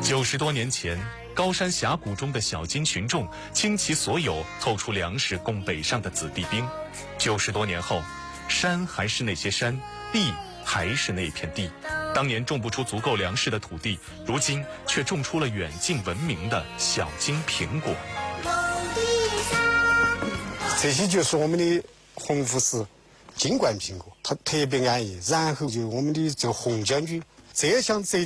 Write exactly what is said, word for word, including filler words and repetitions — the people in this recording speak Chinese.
九十多年前，高山峡谷中的小金群众倾其所有，凑出粮食供北上的子弟兵。九十多年后，山还是那些山，地还是那片地。当年种不出足够粮食的土地，如今却种出了远近闻名的小金苹果。 这些就是我们的红富士金冠苹果，它特别安逸。然后就我们的这个红将军，这像这